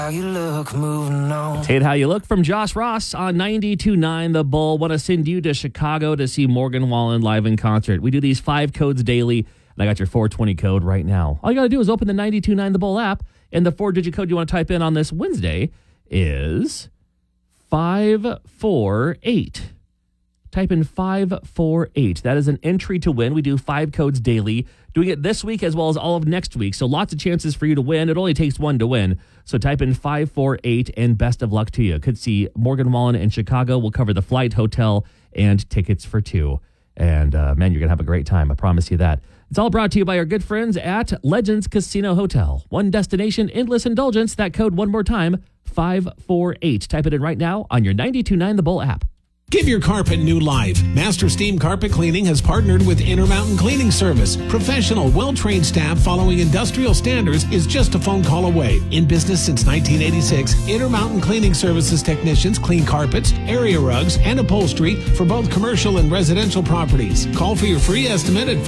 How you look, moving on. Hate How You Look from Josh Ross on 92.9 The Bull. Want to send you to Chicago to see Morgan Wallen live in concert. We do these 5 codes daily, and I got your 420 code right now. All you got to do is open the 92.9 The Bull app, and the 4-digit code you want to type in on this Wednesday is 548. Type in 548. That is an entry to win. We do 5 codes daily, doing it this week as well as all of next week. So lots of chances for you to win. It only takes 1 to win. So type in 548 and best of luck to you. Could see Morgan Wallen in Chicago. We'll cover the flight, hotel, and tickets for 2. And man, you're going to have a great time. I promise you that. It's all brought to you by our good friends at Legends Casino Hotel. One destination, endless indulgence. That code one more time, 548. Type it in right now on your 92.9 The Bull app. Give your carpet new life. Master Steam Carpet Cleaning has partnered with Intermountain Cleaning Service. Professional, well-trained staff following industrial standards is just a phone call away. In business since 1986, Intermountain Cleaning Services technicians clean carpets, area rugs, and upholstery for both commercial and residential properties. Call for your free estimate at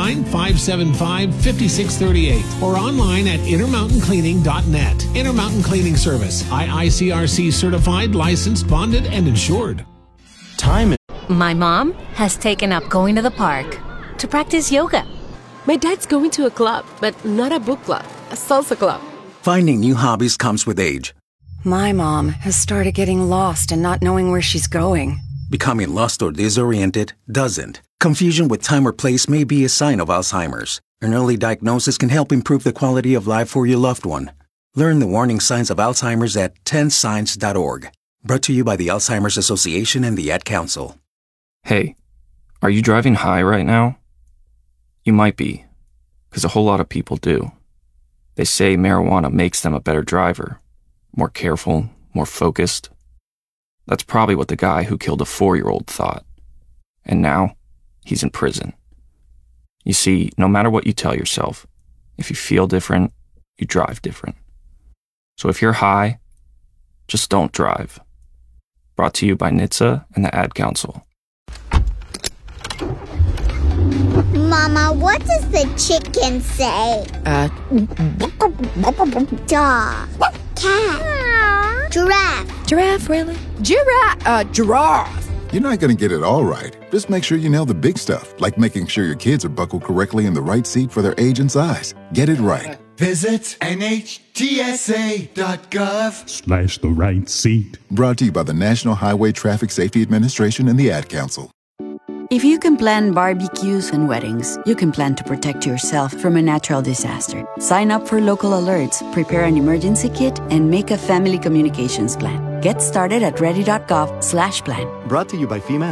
509-575-5638 or online at intermountaincleaning.net. Intermountain Cleaning Service, IICRC certified, licensed, bonded, and insured. My mom has taken up going to the park to practice yoga. My dad's going to a club, but not a book club, a salsa club. Finding new hobbies comes with age. My mom has started getting lost and not knowing where she's going. Becoming lost or disoriented doesn't. Confusion with time or place may be a sign of Alzheimer's. An early diagnosis can help improve the quality of life for your loved one. Learn the warning signs of Alzheimer's at 10signs.org. Brought to you by the Alzheimer's Association and the Ad Council. Hey, are you driving high right now? You might be, because a whole lot of people do. They say marijuana makes them a better driver, more careful, more focused. That's probably what the guy who killed a 4-year-old thought. And now, he's in prison. You see, no matter what you tell yourself, if you feel different, you drive different. So if you're high, just don't drive. Brought to you by NHTSA and the Ad Council. Mama, what does the chicken say? Dog. Cat. Giraffe. Giraffe, really? Giraffe. You're not going to get it all right. Just make sure you nail the big stuff, like making sure your kids are buckled correctly in the right seat for their age and size. Get it right. Visit NHTSA.gov/ the right seat. Brought to you by the National Highway Traffic Safety Administration and the Ad Council. If you can plan barbecues and weddings, you can plan to protect yourself from a natural disaster. Sign up for local alerts, prepare an emergency kit, and make a family communications plan. Get started at ready.gov/plan. Brought to you by FEMA